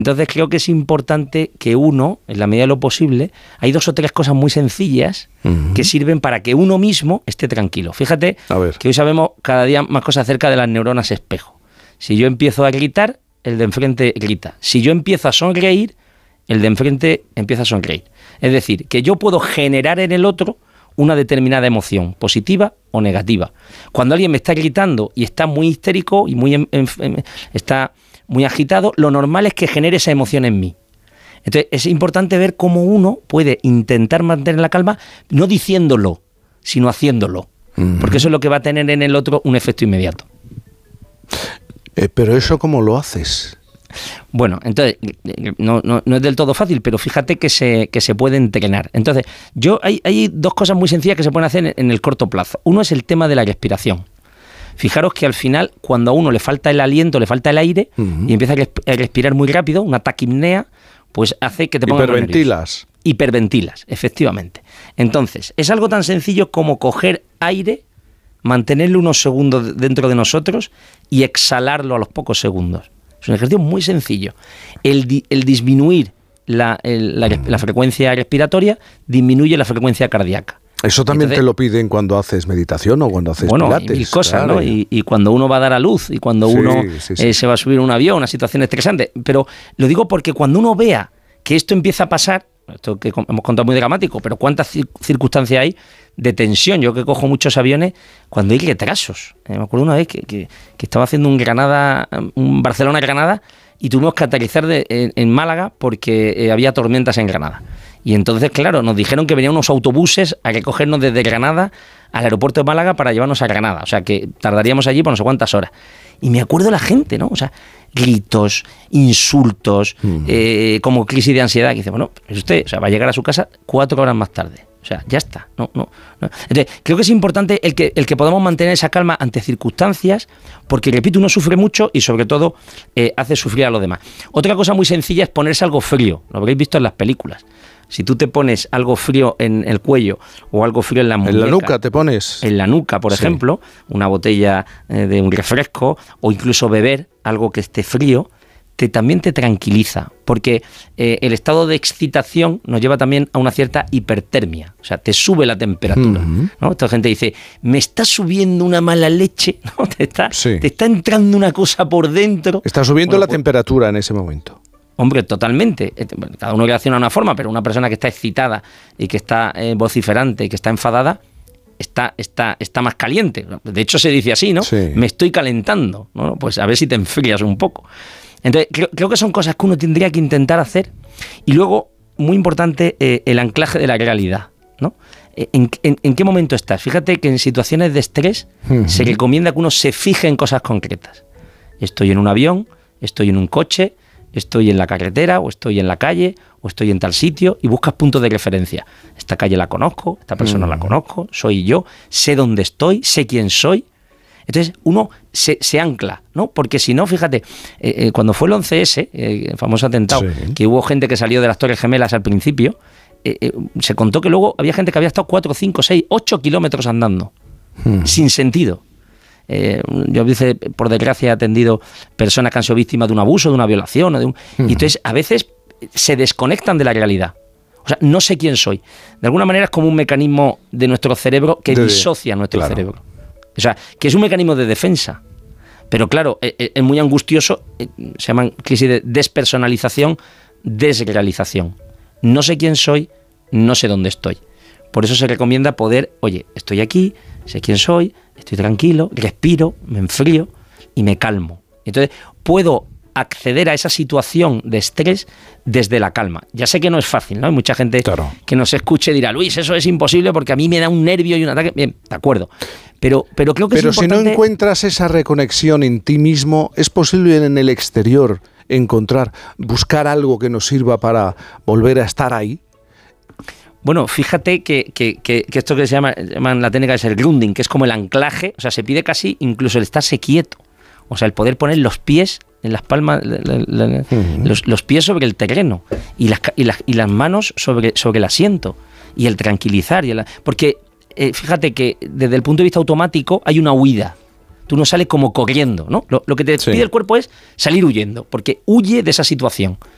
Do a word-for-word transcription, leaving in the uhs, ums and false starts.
Entonces creo que es importante que uno, en la medida de lo posible, hay dos o tres cosas muy sencillas uh-huh. que sirven para que uno mismo esté tranquilo. Fíjate que hoy sabemos cada día más cosas acerca de las neuronas espejo. Si yo empiezo a gritar, el de enfrente grita. Si yo empiezo a sonreír, el de enfrente empieza a sonreír. Es decir, que yo puedo generar en el otro una determinada emoción, positiva o negativa. Cuando alguien me está gritando y está muy histérico y muy en, en, en, está muy agitado, lo normal es que genere esa emoción en mí. Entonces es importante ver cómo uno puede intentar mantener la calma, no diciéndolo, sino haciéndolo. Uh-huh. Porque eso es lo que va a tener en el otro un efecto inmediato. Eh, pero ¿eso cómo lo haces? Bueno, entonces, no, no, no es del todo fácil, pero fíjate que se, que se puede entrenar. Entonces, yo hay, hay dos cosas muy sencillas que se pueden hacer en, en el corto plazo. Uno es el tema de la respiración. Fijaros que al final, cuando a uno le falta el aliento, le falta el aire, uh-huh. y empieza a respirar muy rápido, una taquipnea, pues hace que te pongas hiperventilas. Hiperventilas, efectivamente. Entonces, es algo tan sencillo como coger aire, mantenerlo unos segundos dentro de nosotros y exhalarlo a los pocos segundos. Es un ejercicio muy sencillo. El, di, el disminuir la, el, la, la frecuencia respiratoria disminuye la frecuencia cardíaca. Eso también Entonces, te lo piden cuando haces meditación o cuando haces bueno, pilates. Bueno, mil cosas, claro. ¿no? Y, y cuando uno va a dar a luz y cuando sí, uno sí, sí. Eh, se va a subir a un avión, una situación estresante. Pero lo digo porque cuando uno vea que esto empieza a pasar, esto que hemos contado muy dramático, pero cuántas circunstancias hay de tensión. Yo que cojo muchos aviones cuando hay retrasos. Eh, me acuerdo una vez que, que, que estaba haciendo un Granada, un Barcelona-Granada y tuvimos que aterrizar de, en, en Málaga porque eh, había tormentas en Granada. Y entonces, claro, nos dijeron que venían unos autobuses a recogernos desde Granada al aeropuerto de Málaga para llevarnos a Granada. O sea, que tardaríamos allí por no sé cuántas horas. Y me acuerdo de la gente, ¿no? O sea, gritos, insultos, mm. eh, como crisis de ansiedad. Que dice, bueno, pues usted o sea, va a llegar a su casa cuatro horas más tarde. O sea, ya está. No, no, no. Entonces, creo que es importante el que, el que podamos mantener esa calma ante circunstancias, porque, repito, uno sufre mucho y, sobre todo, eh, hace sufrir a los demás. Otra cosa muy sencilla es ponerse algo frío. Lo habréis visto en las películas. Si tú te pones algo frío en el cuello o algo frío en la muñeca... ¿En la nuca te pones? En la nuca, por sí. ejemplo, una botella eh, de un refresco o incluso beber algo que esté frío, te, también te tranquiliza, porque eh, el estado de excitación nos lleva también a una cierta hipertermia, o sea, te sube la temperatura, uh-huh. ¿no? Esta gente dice, me está subiendo una mala leche, ¿no? Te está, sí. te está entrando una cosa por dentro. Está subiendo bueno, la pues, temperatura en ese momento. Hombre, totalmente. Cada uno reacciona de una forma, pero una persona que está excitada y que está eh, vociferante y que está enfadada, está, está, está más caliente. De hecho, se dice así, ¿no? Sí. Me estoy calentando, ¿no? Pues a ver si te enfrías un poco. Entonces, creo, creo que son cosas que uno tendría que intentar hacer. Y luego, muy importante, eh, el anclaje de la realidad, ¿no? ¿En, en, ¿En qué momento estás? Fíjate que en situaciones de estrés uh-huh. se recomienda que uno se fije en cosas concretas. Estoy en un avión, estoy en un coche, estoy en la carretera, o estoy en la calle, o estoy en tal sitio, y buscas puntos de referencia. Esta calle la conozco, esta persona mm. la conozco, soy yo, sé dónde estoy, sé quién soy. Entonces uno se, se ancla, ¿no? Porque si no, fíjate, eh, eh, cuando fue el once ese, eh, el famoso atentado, sí. que hubo gente que salió de las Torres Gemelas al principio, eh, eh, se contó que luego había gente que había estado cuatro, cinco, seis, ocho kilómetros andando, mm. sin sentido. Eh, yo a veces, por desgracia, he atendido personas que han sido víctimas de un abuso, de una violación, o de un... Uh-huh. y entonces a veces se desconectan de la realidad. O sea, no sé quién soy. De alguna manera es como un mecanismo de nuestro cerebro que de, disocia nuestro claro. cerebro. O sea, que es un mecanismo de defensa. Pero claro, es, es muy angustioso, se llaman crisis de despersonalización, desrealización. No sé quién soy, no sé dónde estoy. Por eso se recomienda poder, oye, estoy aquí, sé quién soy, estoy tranquilo, respiro, me enfrío y me calmo. Entonces, puedo acceder a esa situación de estrés desde la calma. Ya sé que no es fácil, ¿no? Hay mucha gente claro. que nos escuche y dirá, Luis, eso es imposible porque a mí me da un nervio y un ataque. Bien, de acuerdo. Pero, pero creo que pero es importante... Pero si no encuentras esa reconexión en ti mismo, ¿es posible en el exterior encontrar, buscar algo que nos sirva para volver a estar ahí? Bueno, fíjate que, que, que, que esto que se llama, llaman la técnica es el grounding, que es como el anclaje, o sea, se pide casi incluso el estarse quieto, o sea, el poder poner los pies en las palmas, la, la, la, uh-huh. los, los pies sobre el terreno y las, y las, y las manos sobre, sobre el asiento, y el tranquilizar, y el, porque eh, fíjate que desde el punto de vista automático hay una huida. Tú no sales como corriendo, ¿no? Lo, lo que te sí. pide el cuerpo es salir huyendo, porque huye de esa situación.